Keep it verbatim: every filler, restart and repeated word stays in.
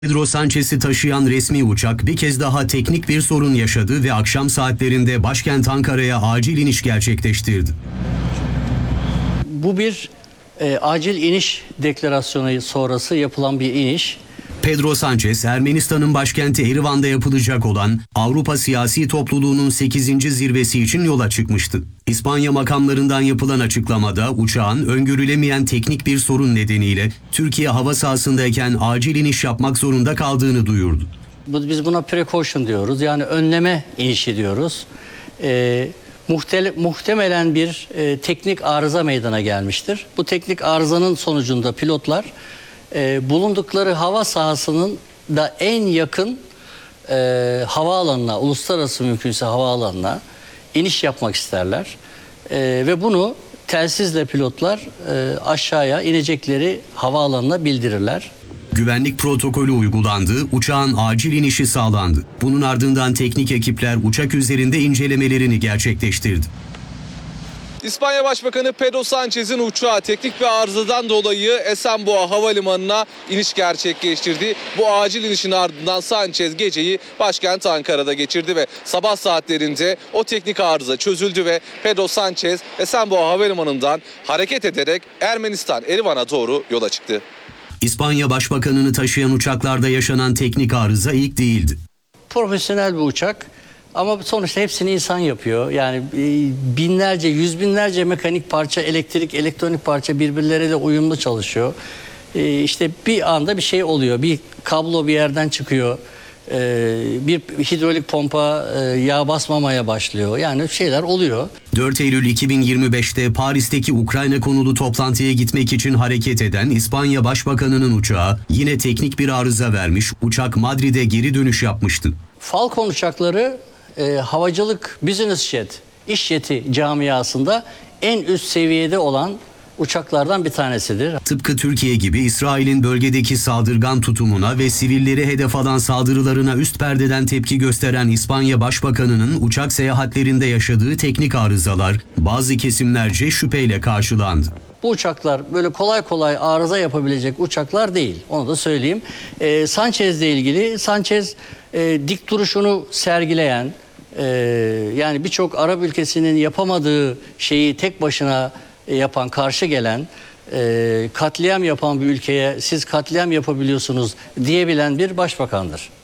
Pedro Sanchez'i taşıyan resmi uçak bir kez daha teknik bir sorun yaşadı ve akşam saatlerinde başkent Ankara'ya acil iniş gerçekleştirdi. Bu bir e, acil iniş deklarasyonu sonrası yapılan bir iniş. Pedro Sanchez, Ermenistan'ın başkenti Erivan'da yapılacak olan Avrupa Siyasi Topluluğu'nun sekizinci zirvesi için yola çıkmıştı. İspanya makamlarından yapılan açıklamada uçağın öngörülemeyen teknik bir sorun nedeniyle Türkiye hava sahasındayken acil iniş yapmak zorunda kaldığını duyurdu. Biz buna precaution diyoruz, yani önleme inişi diyoruz. E, muhtele, muhtemelen bir e, teknik arıza meydana gelmiştir. Bu teknik arızanın sonucunda pilotlar e, bulundukları hava sahasının da en yakın e, havaalanına, uluslararası mümkünse havaalanına iniş yapmak isterler. E, ve bunu telsizle pilotlar e, aşağıya inecekleri havaalanına bildirirler. Güvenlik protokolü uygulandı, uçağın acil inişi sağlandı. Bunun ardından teknik ekipler uçak üzerinde incelemelerini gerçekleştirdi. İspanya Başbakanı Pedro Sanchez'in uçağı teknik bir arızadan dolayı Esenboğa Havalimanı'na iniş gerçekleştirdi. Bu acil inişin ardından Sanchez geceyi başkent Ankara'da geçirdi ve sabah saatlerinde o teknik arıza çözüldü ve Pedro Sanchez Esenboğa Havalimanı'ndan hareket ederek Ermenistan Erivan'a doğru yola çıktı. İspanya Başbakanını taşıyan uçaklarda yaşanan teknik arıza ilk değildi. Profesyonel bir uçak ama sonuçta hepsini insan yapıyor. Yani binlerce, yüz binlerce mekanik parça, elektrik, elektronik parça birbirleriyle uyumlu çalışıyor. İşte bir anda bir şey oluyor. Bir kablo bir yerden çıkıyor. Bir hidrolik pompa yağ basmamaya başlıyor. Yani şeyler oluyor. dört Eylül iki bin yirmi beş'te Paris'teki Ukrayna konulu toplantıya gitmek için hareket eden İspanya Başbakanı'nın uçağı yine teknik bir arıza vermiş, uçak Madrid'e geri dönüş yapmıştı. Falcon uçakları e, havacılık, business jet, iş jeti camiasında en üst seviyede olan uçaklardan bir tanesidir. Tıpkı Türkiye gibi İsrail'in bölgedeki saldırgan tutumuna ve sivilleri hedef alan saldırılarına üst perdeden tepki gösteren İspanya Başbakanı'nın uçak seyahatlerinde yaşadığı teknik arızalar bazı kesimlerce şüpheyle karşılandı. Bu uçaklar böyle kolay kolay arıza yapabilecek uçaklar değil. Onu da söyleyeyim. Ee, Sanchez'le ilgili Sanchez e, dik duruşunu sergileyen, e, yani birçok Arap ülkesinin yapamadığı şeyi tek başına yapan, karşı gelen, e, katliam yapan bir ülkeye siz katliam yapabiliyorsunuz diyebilen bir başbakandır.